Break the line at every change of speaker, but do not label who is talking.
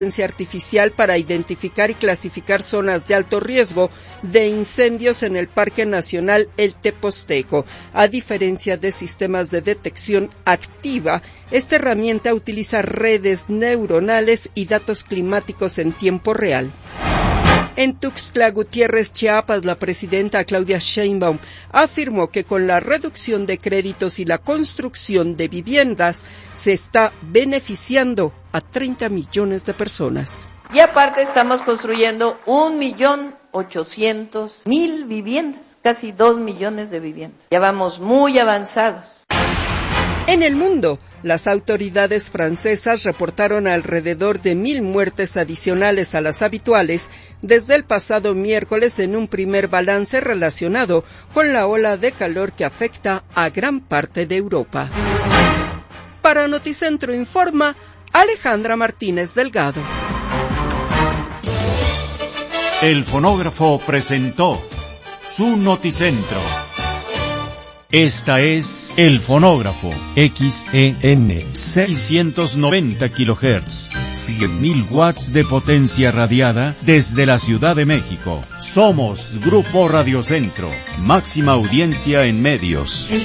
artificial para identificar y clasificar zonas de alto riesgo de incendios en el Parque Nacional El Teposteco. A diferencia de sistemas de detección activa, esta herramienta utiliza redes neuronales y datos climáticos en tiempo real. En Tuxtla Gutiérrez, Chiapas, la presidenta Claudia Sheinbaum afirmó que con la reducción de créditos y la construcción de viviendas se está beneficiando a 30 millones de personas.
Y aparte estamos construyendo 1.800.000 viviendas, casi 2 millones de viviendas. Ya vamos muy avanzados.
En el mundo, las autoridades francesas reportaron alrededor de 1,000 muertes adicionales a las habituales desde el pasado miércoles en un primer balance relacionado con la ola de calor que afecta a gran parte de Europa. Para Noticentro Informa, Alejandra Martínez Delgado.
El fonógrafo presentó su Noticentro. Esta es El Fonógrafo, XEN 690 kHz, 100.000 watts de potencia radiada desde la Ciudad de México. Somos Grupo Radio Centro, máxima audiencia en medios.